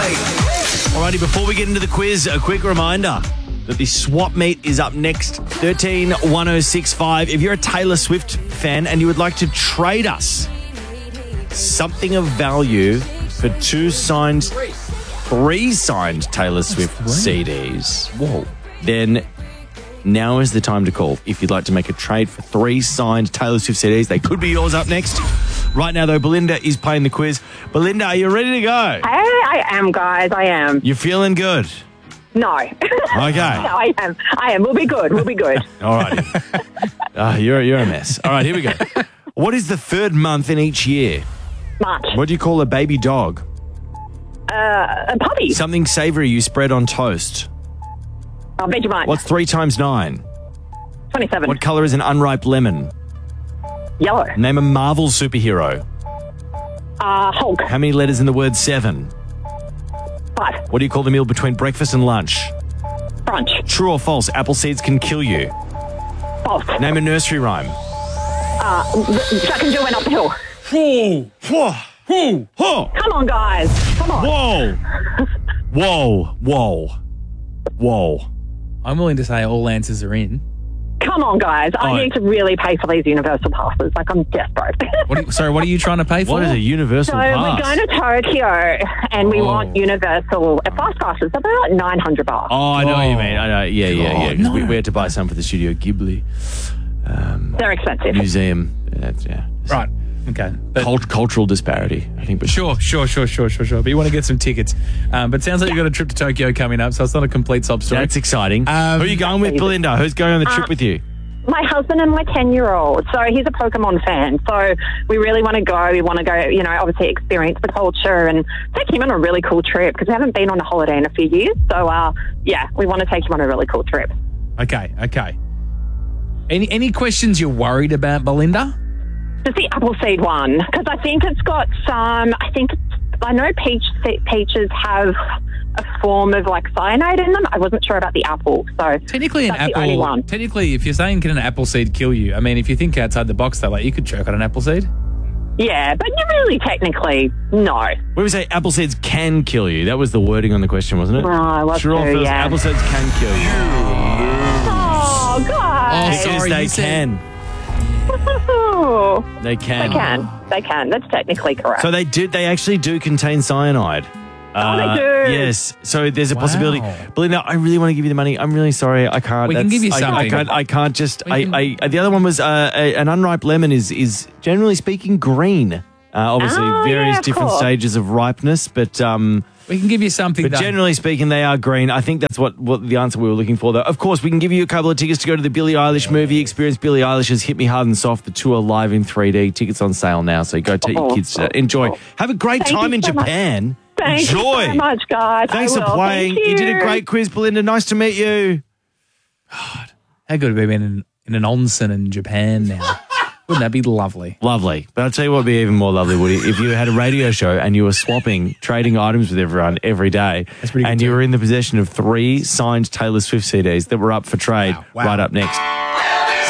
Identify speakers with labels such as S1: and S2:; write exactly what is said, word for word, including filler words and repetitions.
S1: play.
S2: Alrighty, before we get into the quiz, a quick reminder that the swap meet is up next, thirteen one oh six five. If you're a Taylor Swift fan and you would like to trade us something of value for two signed, three signed Taylor Swift C Ds, whoa, then now is the time to call. If you'd like to make a trade for three signed Taylor Swift C Ds, they could be yours up next. Right now, though, Belinda is playing the quiz. Belinda, are you ready to go?
S3: Hey, I am, guys. I am.
S2: You feeling good?
S3: No.
S2: Okay.
S3: no, I am. I am. We'll be good. We'll be good.
S2: All right. uh, you're, you're a mess. All right, here we go. What is the third month in each year?
S3: March.
S2: What do you call a baby dog?
S3: Uh, a puppy.
S2: Something savoury you spread on toast.
S3: Oh, Vegemite.
S2: What's three times nine?
S3: twenty-seven.
S2: What colour is an unripe lemon?
S3: Yellow.
S2: Name a Marvel superhero.
S3: Uh, Hulk.
S2: How many letters in the word seven?
S3: Five.
S2: What do you call the meal between breakfast and lunch?
S3: Brunch.
S2: True or false, apple seeds can kill you?
S3: False.
S2: Name a nursery rhyme.
S3: Uh, Jack and Jill went up the hill.
S2: Whoa, whoa, whoa, whoa.
S3: Come on, guys. Come on.
S2: Whoa. Whoa, whoa, whoa.
S4: I'm willing to say all answers are in.
S3: Come on, guys. I
S2: Oh.
S3: need to really pay for these universal passes. Like, I'm desperate.
S4: What are you, sorry, what are you trying to pay for?
S2: What is a universal
S3: So
S2: pass?
S3: we're going to Tokyo, and we
S4: Oh.
S3: want universal fast passes. They're about like nine hundred bucks.
S2: Oh, I know what you
S4: Oh.
S2: mean. I know. Yeah, yeah, yeah.
S4: God,
S2: 'Cause we,
S4: no.
S2: we had to buy some for the Studio Ghibli
S3: They're expensive.
S2: museum. That's, yeah.
S4: Right. Okay. But
S2: Cult- cultural disparity, I think. But
S4: sure, sure, sure, sure, sure, sure. But you want to get some tickets. Um, but it sounds like you've got a trip to Tokyo coming up, so it's not a complete sob story.
S2: that's exciting.
S4: Um,
S2: Who are you going with, Belinda? Who's going on the trip
S3: Uh,
S2: with you?
S3: My husband and my ten-year-old. So he's a Pokemon fan. So we really want to go. We want to go, you know, obviously experience the culture and take him on a really cool trip because we haven't been on a holiday in a few years. So, uh, yeah, we want to take him on a really cool trip.
S4: Okay, okay. Any any questions you're worried about, Belinda?
S3: Just the Appleseed one because I think it's got some, I think, it's, I know peach peaches have a form of like cyanide in them. I wasn't sure about the apple. So
S4: Technically, an
S3: that's the only
S4: apple.
S3: one.
S4: Technically, if you're saying can an apple seed kill you, I mean, if you think outside the box, though, like you could choke on an apple seed.
S3: Yeah, but you really technically, no.
S2: We would say apple seeds can kill you. That was the wording on the question, wasn't it?
S3: Oh, I was
S2: True or
S3: too,
S2: false,
S3: yeah.
S2: apple seeds can kill you.
S3: Oh, God.
S4: Oh,
S2: Because
S4: sorry,
S2: they
S4: you said-
S2: can.
S3: Oh,
S2: They can.
S3: they can. They can. That's technically correct.
S2: So they do. They actually do contain cyanide.
S3: Oh, they
S2: Uh,
S3: do.
S2: Yes. So there's a
S4: Wow.
S2: possibility. Belinda, I really want to give you the money. I'm really sorry. I can't.
S4: We can
S2: That's-
S4: give you
S2: I- I,
S4: something.
S2: can't. I can't just.
S4: We
S2: I,
S4: can-
S2: I, The other one was uh, a, an unripe lemon is is generally speaking green. Uh, obviously,
S3: Oh,
S2: various
S3: yeah, of
S2: different
S3: course.
S2: stages of ripeness, but um,
S4: We can give you something.
S2: but
S4: though.
S2: generally speaking, they are green. I think that's what, what the answer we were looking for, though. Of course, we can give you a couple of tickets to go to the Billie Eilish movie. Experience Billie Eilish's Hit Me Hard and Soft, the tour live in three D. Tickets on sale now, so go take your kids to that. Enjoy. Have a great
S3: Thank
S2: time
S3: you
S2: in
S3: so much.
S2: Japan.
S3: Thank
S2: Enjoy.
S3: you so much, guys. I
S2: Thanks for
S3: will.
S2: playing.
S3: Thank
S2: You. did a
S3: you.
S2: great quiz, Belinda. Nice to meet you.
S4: How good would it be in, in an onsen in Japan now? Wouldn't that be lovely?
S2: Lovely. But I'll tell you what would be even more lovely, Woody, if you had a radio show and you were swapping, trading items with everyone every day,
S4: That's pretty good
S2: and you
S4: too.
S2: were in the possession of three signed Taylor Swift C Ds that were up for trade
S4: Wow. Wow.
S2: right up next.